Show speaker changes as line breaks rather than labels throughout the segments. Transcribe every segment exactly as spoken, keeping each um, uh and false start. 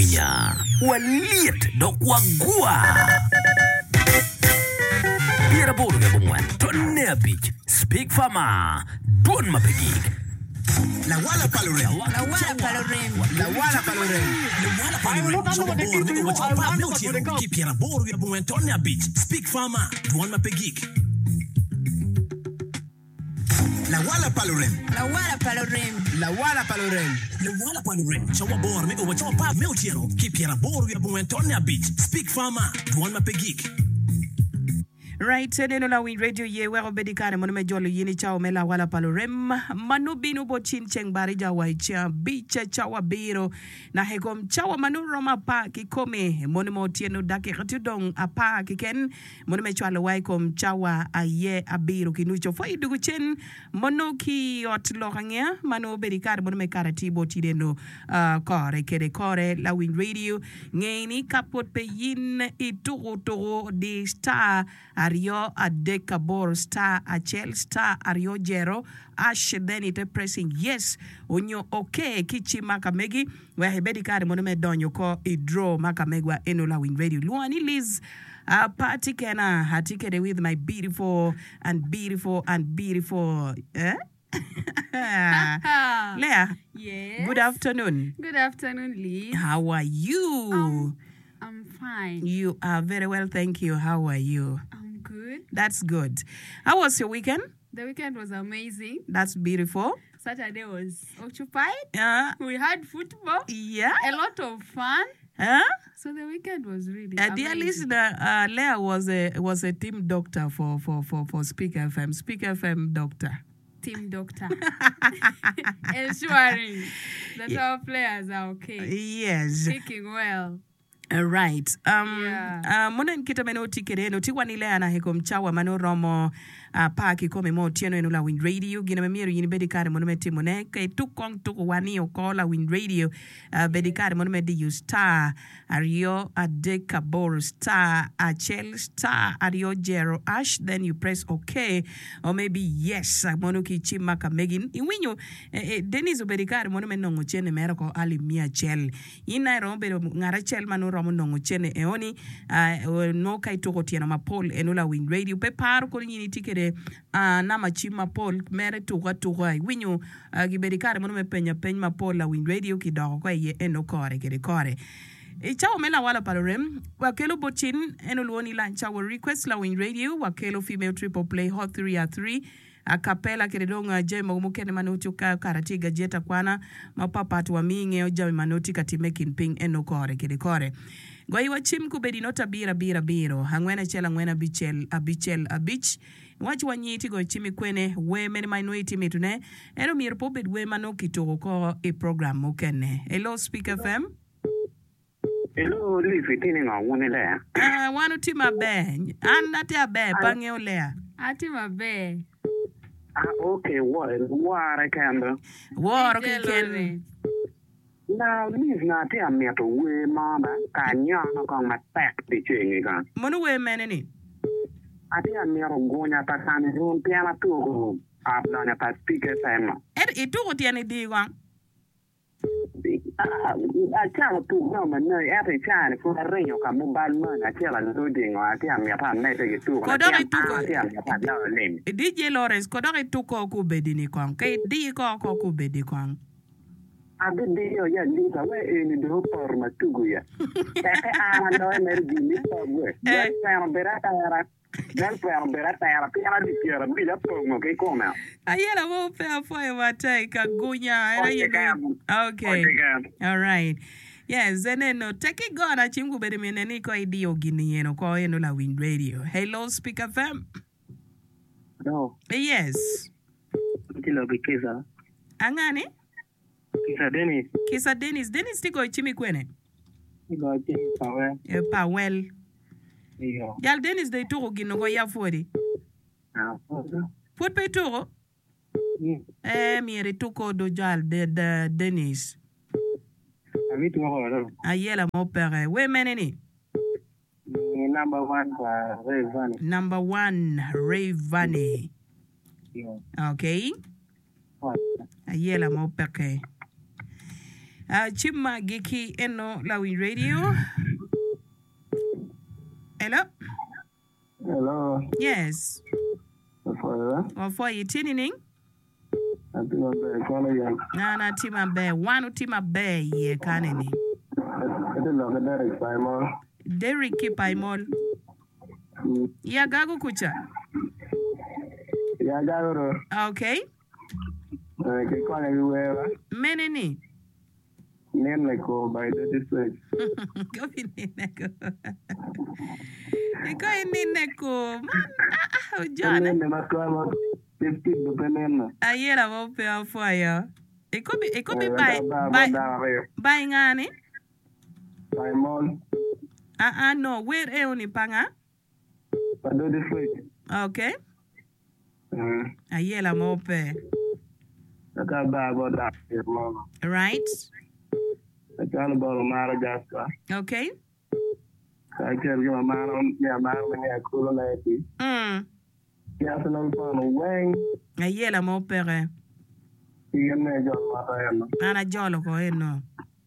ahinya. Waliet dok wagwa. Piera boro ga bongwan. Tonne abich. Speak Farmer. Don mapegik.
La wala palorem.
La wala palorem.
La wala palorem.
La wala palorem. Keep Piera boro ga bongwan. Tonne abich. Speak Farmer. Don mapegik.
La wala palorem.
La wala palorem.
La wala palorem.
La wala palorem. Chawa boro me over chawa pa meu tieno. Keep Piera boro ga bongwan. Tonne abich. Speak Farmer. Don mapegik.
Right, neno la win radio ye wero bedikane mono me jolo yini chao me la wala palorem manu binu bo chin cheng bari jawa cha bicha chawa biro na hekom chawa manu roma pa ki kome mono mo tieno dake ratudong apa ki ken mono me chwalo wai kom chawa aye abiro ki nucho fo idugu chen mono ki ot lohangya manu bedikane mono me karati bo tideno uh, kore kede kore la win radio ngeni kapot pe yin ituru turu di star Ario Adekabor star Achel star Ario Jero Ash then it pressing yes onyo okay kichi makamegi we hebedi kare mono me donyo ko idro makamegwa enola win radio Luani Liz uh, party kena hatikede with my beautiful and beautiful and beautiful eh Leah.
Yes.
Good afternoon.
Good afternoon, Lee.
How are you?
Um, I'm fine.
You are very well, thank you. How are you?
I'm good.
That's good. How was your weekend?
The weekend was amazing.
That's beautiful.
Saturday was occupied.
Uh,
We had football.
yeah.
A lot of fun.
Huh?
So the weekend was really
Uh, dear
amazing.
listener, uh, Leah was a was a team doctor for for for for Speak F M. Speak F M doctor.
Team doctor. Ensuring that our players are okay.
Yes.
Speaking well.
All right. Um.
Yeah.
Uh, Mona nkita meno tikere no tiwa ni Leah na heko mchawa mano romo uh, paki kome mo tieno eno la Win Radio gina memiru yini bedikare mono me timone kay tukong tuku wani oko la Win Radio uh, bedikare mono me di you star Ario Adekabor star Achel star Ario Jero Ash then you press OK or maybe yes mono ki chimaka megin inwinyo eh, eh, Dennis bedikare mono me nongo chene meroko ali mia chel ina rombe ngara chel mano romo nongo chene eoni uh, no kai toko tiena mapol enola Win Radio pe paro ko nyini tikere uh, na machima pol mere tuwa tuwa winyo uh, gibedikare mono me penya penya mapol la Win Radio kidogo kwa ye eno kore kere kore e chao mela wala palorem wakelo bochin eno luoni la chawo request la Win Radio wakelo female triple play hot three at three a capella kiredonga jema umukene manuti ka karatiga jeta kwana mapapa tu minge oja manuti katimekin ping eno kore kere kore Goi wachim kubedi nota bira bira biro hangwena chela ngwena bichel abichel abich wachi wanyiti go chimi kwene we meni minority mitune ero mirpo bed we mano kitoko ko e program mukene. Hello Speak F M.
Hello, Lee fitini nga wone le.
Ah, wanu tima be. Anate abe pange olea.
Ati mabe.
Ah, okay, what? Wara kanda.
Woro kiken.
Now, Lee na te amia to we mama kanya na kong matek ti chengi kan.
Monu we meneni.
Ati amia ro gonya ta kani ron piana tu abna nya ta Speak F M.
Er itu ko tiani diwa.
A chama tu no man no ate chane fu renyo ka mobile man a chela no dingo ati amia pa me te tu ko
Kodori tuko.
ati amia pa na lem.
D J Lawrence kodori tuko ku bedini kwang. Kay di ko ko ku bedi kwang.
Ade dio ya lita we eni do por matugu ya. Eh ana no emer di ni to we. Ya pero berata era. Ya pero berata era piara di piara mi ya pongo che come.
Ayela mo pe afoy watai kagunya era yene. Okay. All right. Yes, zeneno take go na chimgu bedi meneni ko idio gini yeno ko eno la Win Radio. Hello Speak F M.
No.
Yes.
Kilo bikeza.
Angani?
Kisa Dennis.
Kisa Dennis, Dennis tiko chimi kwene.
Igo ti pawe.
E pa well.
Iyo.
Yal Dennis de toko gino go ya fori.
Ah.
Fot pe toko? Eh miere toko do jal de, de Dennis.
Ami tu ko ro.
Ayela mo pere. We meneni?
Number one kwa Ray Vani.
Number one, Ray Vani.
Iyo.
Okay. Ayela mo pere. Uh, Chima Giki Eno Lawin Radio. Hello?
Hello.
Yes.
For
Or for you tuning?
I think I'm back on again.
Nana Tima Bear. One Tima Bear, ye canini.
I didn't know that is Simon.
Derek Paimol. Ya Gago Kucha.
Yeah, I got it.
Okay.
I can call everywhere.
Menini.
Name like go by the district.
Go in Nineko. Go in Nineko. Man, ah, John.
Name the Macron fifty Buchanan.
A year of open for you. It could be, it could be by,
by
by, buying Annie.
Simon.
Ah, uh, uh, no, where eh only panga?
I do this week.
Okay.
Mm.
A year of open.
I got bad about that, mama.
Right.
I got about a Madagascar.
Okay.
I can't get my man on, yeah, man, when you're cool on that.
Hmm.
Yeah, so I'm on a wing.
A year of open.
You can make your
Ana jolo ko eno.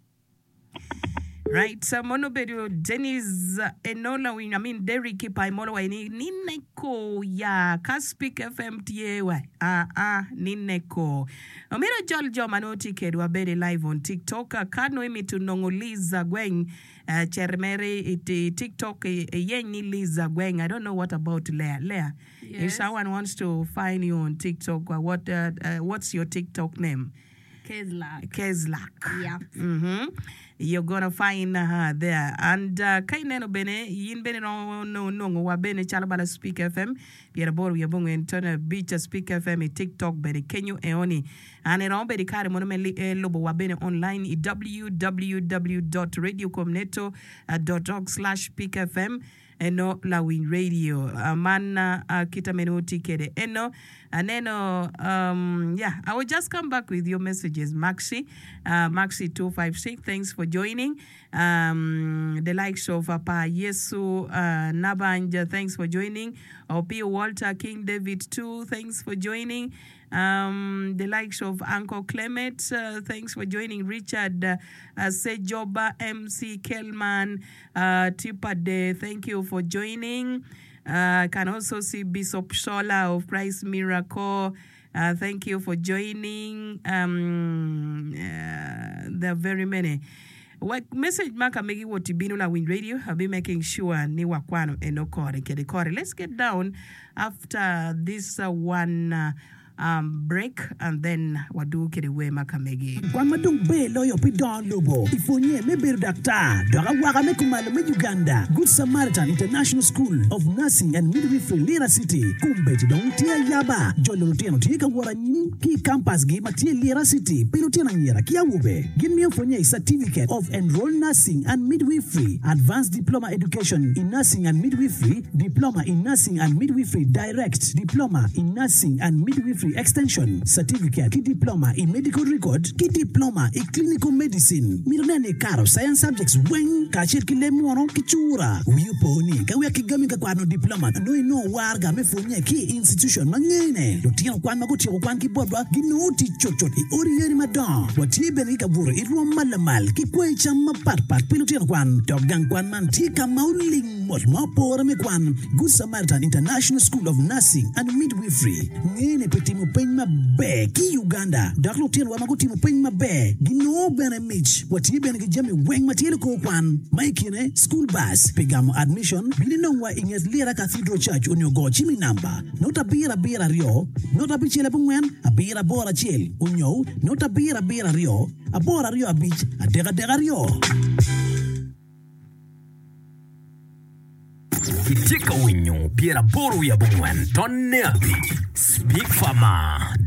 Right, so monobedo Dennis enola win. I mean Derek Paimolo wa ni nineko ya Caspic F M T A wa. Ah ah nineko. Omira jol jo manoti kedwa bere live on TikTok. Kano imi tunongoliza gwen uh, chermere iti TikTok yenyi liza gwen. I don't know what about Leah. Leah,
Yes.
if someone wants to find you on TikTok, uh, what uh, uh, what's your TikTok name?
Kezlak.
Kezlak.
Yep.
Mm-hmm. You're gonna find her there. And uh kaineno bene yin bene no no no wa bene chalabala Speak F M. Piera boru ya bongo intona beach Speak F M e TikTok bene Kenyo eoni. And it on bene kare mono me lobo wa bene online i w w w dot radio comneto dot org slash Speak F M. Eno Lawin Radio. Amana uh, kita menuti kede. Eno aneno um yeah, I will just come back with your messages, Maxi. Uh, Maxi two five six. Thanks for joining. Um the likes of Papa Yesu uh Nabanja, thanks for joining. Opi Walter King David too, thanks for joining. Um, the likes of Uncle Clement, uh, thanks for joining. Richard uh, uh, Sejoba, M C Kelman, uh, Tipade, thank you for joining. I uh, can also see Bishop Shola of Christ Miracle. Uh, thank you for joining. Um, uh, there are very many. What message maka megi woti binula Wind Radio. I'll be making sure ni wakwano eno kore kede kore. Let's get down after this uh, one. Uh, Um, break and then wadu kede we makamegi.
Kwa madung be loyo pi don lobo. Ifonye me ber dakta. Doga waga me kumalo me Uganda. Good Samaritan International School of Nursing and Midwifery Lira City. Kumbe tidong tia yaba. Jolo tiano tika wara nyim ki campus gi matie Lira City. Pero tia nyera kia wube. Give me fonye certificate of enrolled nursing and midwifery. Advanced diploma education in nursing and midwifery. Diploma in nursing and midwifery direct. Diploma in nursing and midwifery extension certificate ki diploma in medical record ki diploma in clinical medicine mirnene karo science subjects wen ka shir ki le mono ki chura wiyo poni ka we ki gami ka kwano diploma no no warga me fonye ki institution mangene do tiyo kwan mago tiyo kwan ki bodwa gi no ti chochot e oriyeri madan wati beni ka buro i ro malamal ki kwe chama pat pat pino tiyo kwan to gang kwan man ti ka mauling mot mo por me kwan Good Samaritan International School of Nursing and Midwifery ngene peti mo pen mabe ki Uganda daklo tien wa maguti mo pen mabe gino bene mich wati bene gijami weng matiele ko kwan maikine school bus pigamo admission bilino wa inget Lira Cathedral Church onyogo chimi number nota bira bira rio nota bichele bungwen abira bora chel onyo nota bira bira rio abora rio abich adega dega rio.
Itika winyo, piera boru ya bungwen, tonne abi. Speak Farmer.